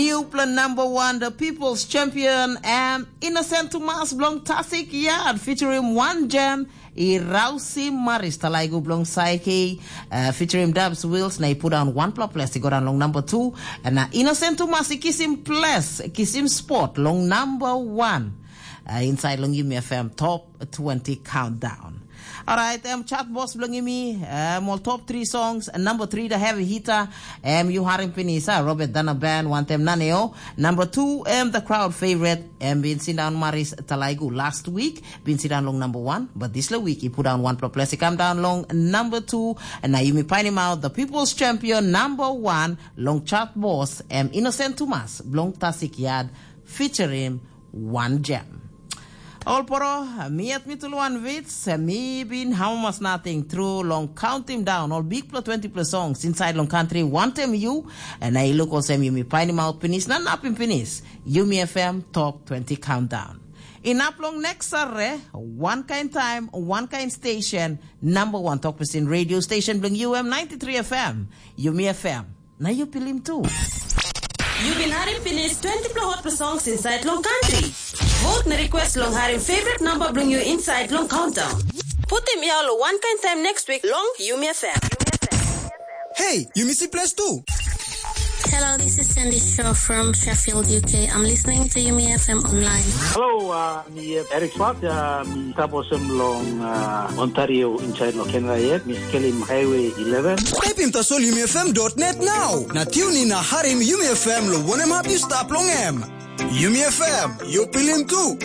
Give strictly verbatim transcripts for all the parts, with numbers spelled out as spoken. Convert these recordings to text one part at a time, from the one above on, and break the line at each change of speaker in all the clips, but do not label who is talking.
New plan number one, the People's Champion, and Innocent Tomas Blong Tasik Yard featuring one gem. Irausi Maris Talaigo Blong Psyche uh, featuring Dubs Wills. Na put down one plus plus. He got on long number two. And uh, Innocent Tomas kiss him plus kiss him sport long number one. Uh, inside Long Yumi F M top twenty countdown. Alright, um, chat boss belonging me, um, all top three songs. And number three, the heavy hitter, um, you Harim Pinisa, Robert Danaban, one time Naneo. Number two, um, the crowd favorite, um, been seen down Maris Talaigu last week, been seen down long number one, but this week he put down one plus plus, he come down long number two, and now you may find him out, the People's Champion, number one, long chat boss, um, Innocent Tomas, Blong Tasik Yard, featuring one gem. All poro, me at me to one wits, me been how much nothing through long counting down, all big plus twenty plus songs inside long country, one time you, and I look also you me find him out penis, not up in penis, Yumi F M top twenty countdown. In up long next Saturday, one kind time, one kind station, number one talk in radio station, bling U M ninety-three F M, Yumi F M. Now you pill him too.
You've been having finished twenty plus hot songs inside long country. Vote na request long having favorite number bring you inside long countdown. Put him yellow one kind time next week long Yumi F M.
Hey, you miss it plus two.
Hello, this is Sandy Shaw from Sheffield, U K. I'm listening to Yumi F M online.
Hello, uh, me uh, Eric Swart, uh, me taposem long uh, Ontario inside lo Canada, Miss Kelly Highway eleven.
Type him to sol yumi f m dot net now. Na tune in na harim Yumi F M lo one em up you stop long em. Yumi F M, you pilin too.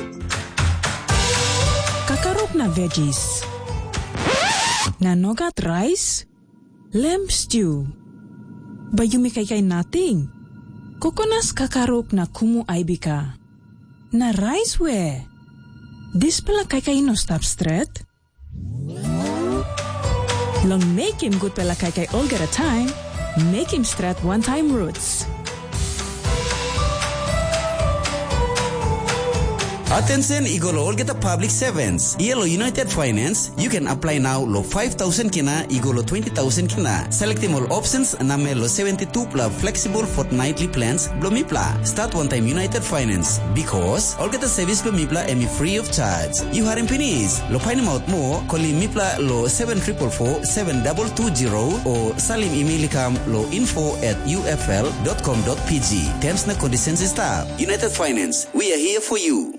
Kakarop na veggies. Na nogat rice. Lamb stew. Bayumi kay kay nating. Kokonas kakarop na kumu aibika. Na rice we. Dis pala kay kay no stop straight. Long make him good pala kay kay all get a time. Make him straight one time roots.
Attention, igolo all get a public servants. Yellow United Finance, you can apply now lo five thousand kina, igolo twenty thousand kina. Selecting all options, name lo seventy-two pla flexible fortnightly plans, blomipla. Start one time United Finance, because all get a service blomipla emi free of charge. You are in Pinis. Lo find him out more, call him mipla lo seven four four seven two two zero or salim email lo info at u f l dot com dot p g. Terms na conditions stop. United Finance, we are here for you.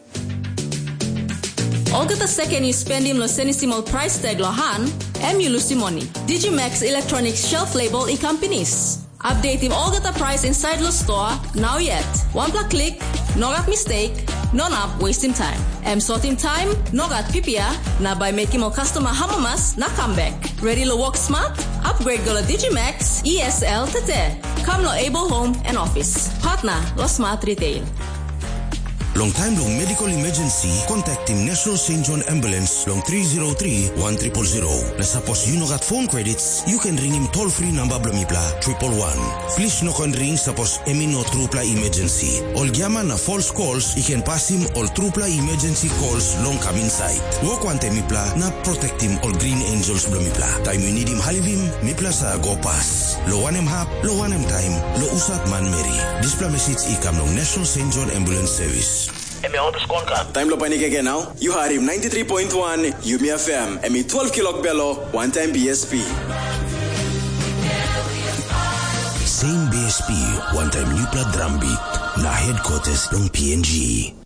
Olga the second you spend him lo senisimal price tag lo han, em you lose money. Digimax Electronics shelf label in companies. Update him Olga the price inside lo store now yet. One plus click, no got mistake, no up wasting time. Em sorting time, no got pipia, na by making more customer hamamas na come back. Ready lo work smart? Upgrade go lo Digimax E S L tete. Come lo able home and office. Partner lo smart retail.
Long time long medical emergency, contact him National Saint John Ambulance long three zero three one zero zero zero. Na suppose you no got phone credits, you can ring him toll free number blomipla triple one. Please no can ring suppose emi no trupla emergency. All gyama na false calls, you can pass him all trupla emergency calls long come inside. Work one time mipla na protect him all green angels blomipla. Time you need him halve him, mipla sa go pass. Lo one em hap, lo one em time, lo usat man Mary. Display message ikam long National Saint John Ambulance Service.
Emi on the score card.
Time lo panic again now. You are him ninety-three point one Yumi F M. Emi twelve kilok bello, one time B S P.
Same B S P, one time Nupla Drumbeat, na headquarters ng P N G.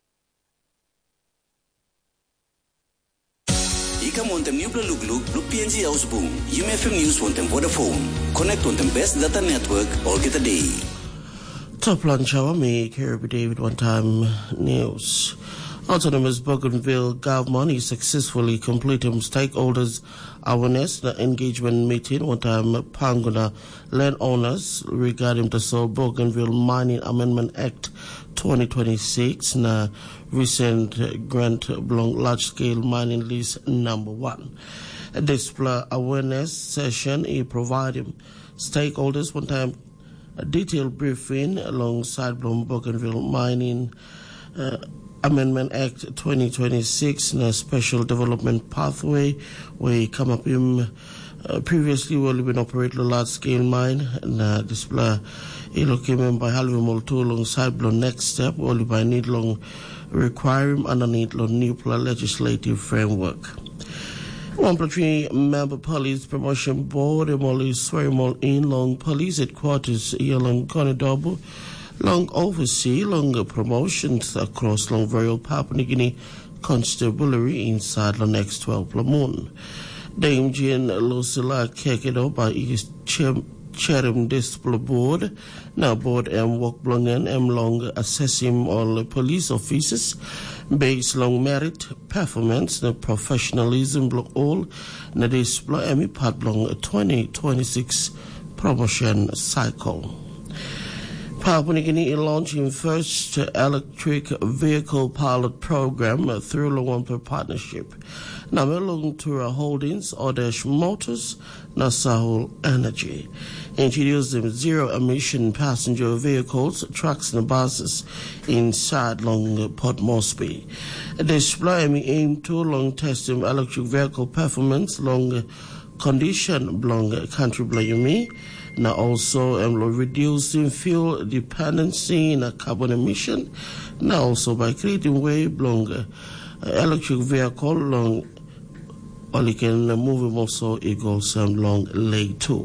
Ika montem Nupla Luglug, look P N G House Boom. Yumi F M News montem Vodafone. Connect on the best data network all get a day.
Top lunch hour, me, Kirby David, one time news. Autonomous Bougainville government is successfully completing stakeholders awareness the engagement meeting one time Panguna landowners regarding the so Bougainville Mining Amendment Act twenty twenty-six na recent grant belong large scale mining lease number one. This awareness session is providing stakeholders one time a detailed briefing alongside Bougainville Mining uh, Amendment Act twenty twenty-six and a special development pathway where come up in Uh, previously, we only been operating a large-scale mine, and uh, this plan came in by Halvimol two alongside the next step, only by need long requiring underneath the new legislative framework. One three member police promotion board, Emily Swearmall in long police headquarters, Yelong Conidobo, long oversee long promotions across long various Papua New Guinea constabulary inside the next twelve moon. Dame Jean Lucilla Kekedo by Chatham Discipline Board, now board M work belong and M long assessing all police officers based on merit, performance, the professionalism block all na display M part belong twenty twenty-six promotion cycle. Papua New Guinea launching first electric vehicle pilot program through Luwampa Partnership. Namelung Tura Holdings, Odesh Motors, Nasahul Energy. Introducing zero-emission passenger vehicles, trucks and buses inside Long Port Moresby. Display aim to long testing electric vehicle performance, long condition, long country blayumi. Now also um, reducing fuel dependency in a carbon emission. Now also by creating way long uh, electric vehicle long only can uh, move them also equals um, long leg too.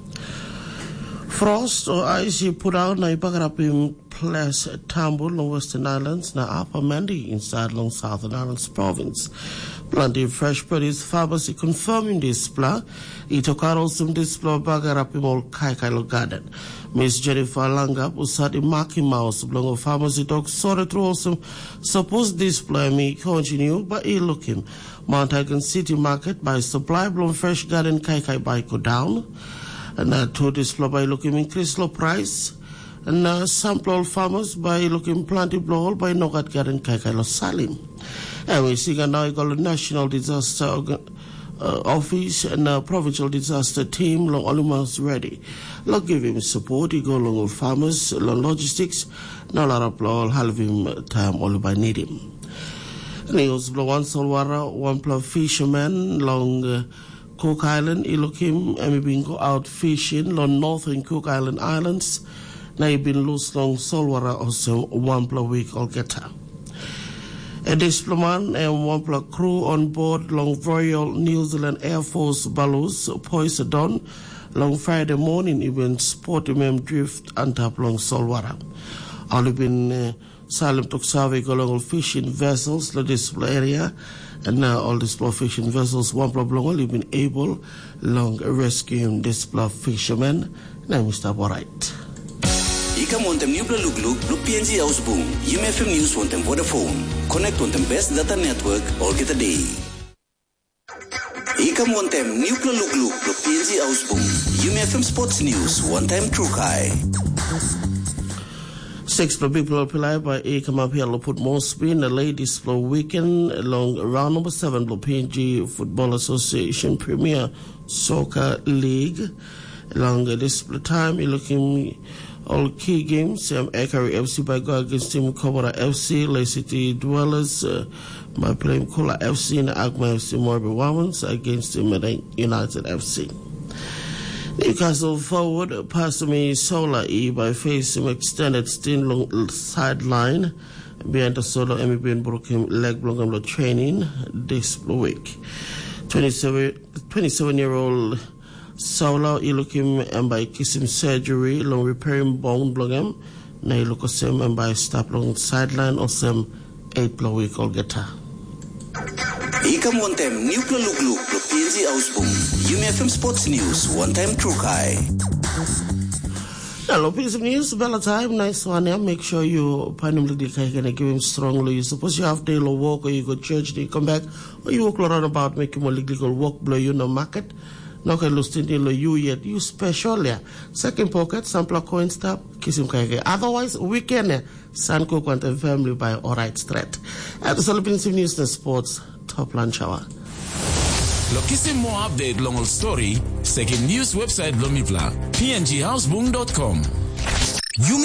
Frost or ice put out na ipagarapim place Tambo long Western Islands na Upper Mandi inside long Southern Islands province. Plenty fresh produce pharmacy confirming this plan. Itokaro some display bagarapimol Kaikailo Garden. Miss Jennifer Langa usadi Maki Mouse blongo pharmacy dog sorry through some supposed display me continue but e looking. Mount Hagen City Market by supply blongo fresh garden Kaikai by go down. And uh, to display by looking increase low price. And uh, sample farmers by looking plenty blow by Nogat Garden Kaikai Salim. And we see now you got the National Disaster uh, Office and uh, Provincial Disaster Team long almost ready. Look give him support, you go along with farmers, long logistics, now lot of all have him time all by need him. And he was one Solwara, one plus fisherman long uh, Cook Island, he look him and we been go out fishing long northern Cook Island Islands. Now he been loose long Solwara also one plus week all get up. A diplomat and one plus crew on board long Royal New Zealand Air Force Balloons Poseidon long Friday morning even sporting them drift and tap long Solwara. Only been uh, silent to survey along fishing vessels the display area and now all display fishing vessels one plus long only been able long rescue display fishermen. Now we stop all right.
Ika montem new bla look look look P N G House Boom. U M F M News montem Vodafone. Connect on the best data network all get a day. Ika montem new bla look look look P N G House Boom. U M F M Sports News one time true high.
Six people apply by A come up here put more spin the ladies for weekend along round number seven P N G Football Association Premier Soccer League. Along this time you're looking all key games, um, Ekari F C by go against Team Komora F C, Lake City Dwellers uh, by playing Kula F C and Agma F C Morbi Womans against Team United F C. Newcastle forward, Pastor Me Sola E by facing extended stint long sideline behind the solo M B and broken leg long training this week. twenty-seven year old Saula ilukim and by kissing surgery long repairing bone blogam na ilukosem and by stop long sideline or some eight blow week all geta.
Ika montem new pla look look lo P N G House Boom. U M F M Sports News one time true high.
Hello, piece of news, Bella time, nice one. Yeah, make sure you finally can give him strongly. Suppose you have day low walk or you go church, they come back, or you walk around about making more legal walk blow you no market. No can lose in you yet. You special yeah. Second pocket, sample coin stop, kiss him kage. Otherwise, weekend, Sanko Quantum family by alright straight. At the Philippines News and Sports, top lunch hour.
Lokisi more update long story, second news website Lomipla, p n g house boom dot com. You